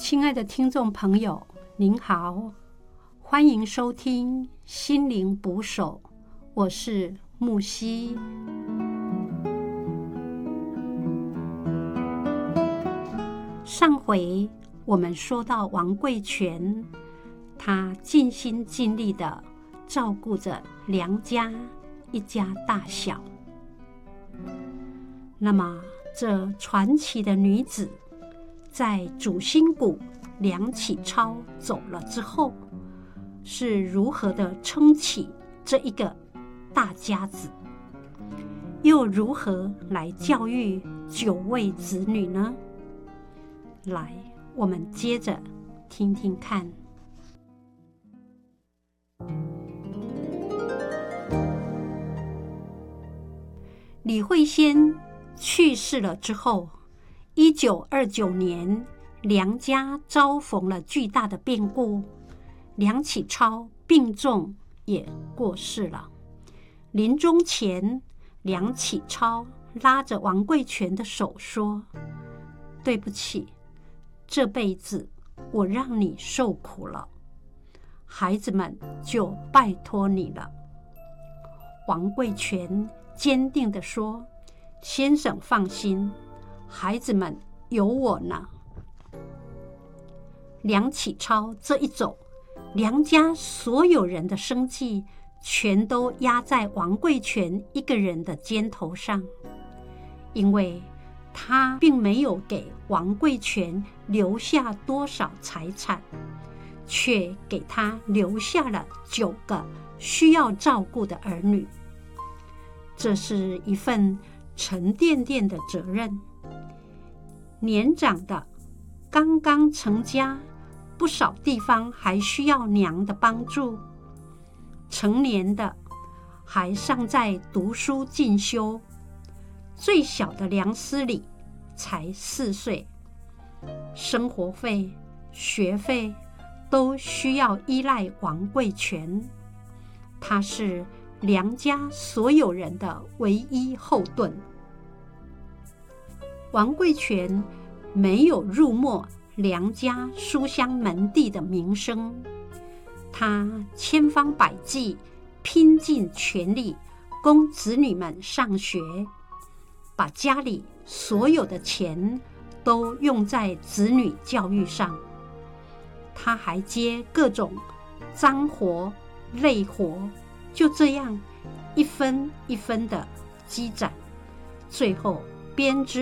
亲爱的听众朋友，您好，欢迎收听心灵捕手，我是木希。上回我们说到王贵全，他尽心尽力地照顾着梁家一家大小。那么这传奇的女子在主心骨梁启超走了之后，是如何的撑起这一个大家子，又如何来教育9位子女呢？来，我们接着听听看。李惠仙去世了之后，1929年，梁家遭逢了巨大的变故，梁启超病重也过世了。临终前，梁启超拉着王贵全的手说：“对不起，这辈子我让你受苦了，孩子们就拜托你了。”王贵全坚定地说：“先生放心，孩子们有我呢。”梁启超这一走，梁家所有人的生计全都压在王贵全一个人的肩头上，因为他并没有给王贵全留下多少财产，却给他留下了9个需要照顾的儿女。这是一份沉甸甸的责任。年长的刚刚成家，不少地方还需要娘的帮助；成年的还尚在读书进修，最小的梁思礼才4岁，生活费、学费都需要依赖王贵全，他是梁家所有人的唯一后盾。王贵全没有入没梁家书香门第的名声，他千方百计，拼尽全力供子女们上学，把家里所有的钱都用在子女教育上。他还接各种脏活累活，就这样一分一分的积攒，最后编织